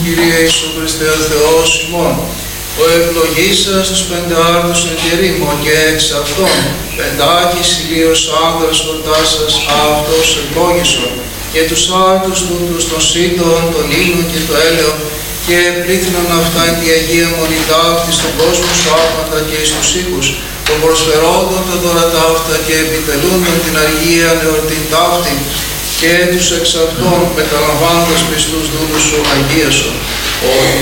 Κύριε Ιησού Χριστέ ο Θεός ημών, ο ευλογήσας τους πεντάρτους εν κερίμων και εξ αυτών πεντάκης ηλίος άνδρας χορτάσας αυτός ευλόγησον και τους άρτους τούτους των σύντων, των ήλων και το έλεον και πλήθυνον αυτά εν τη Αγία Μονή ταύτη στον κόσμο σου άπαντα και εις τους οίκους των προσφερόντων τα δώρα ταύτα και επιτελούντων την αργία εορτήν ταύτη και τους εξ αυτών μεταλαμβάνοντας πιστούς δούλους σου αγίασον. Ότι